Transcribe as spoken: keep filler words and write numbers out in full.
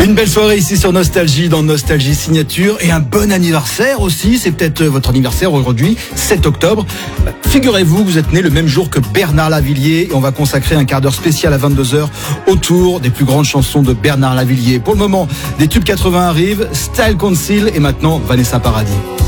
Une belle soirée ici sur Nostalgie, dans Nostalgie Signature, et un bon anniversaire aussi. C'est peut-être votre anniversaire aujourd'hui, sept octobre. Figurez-vous, vous êtes né le même jour que Bernard Lavilliers, et on va consacrer un quart d'heure spécial à vingt-deux heures autour des plus grandes chansons de Bernard Lavilliers. Pour le moment, des tubes quatre-vingts arrivent, Style Council et maintenant Vanessa Paradis.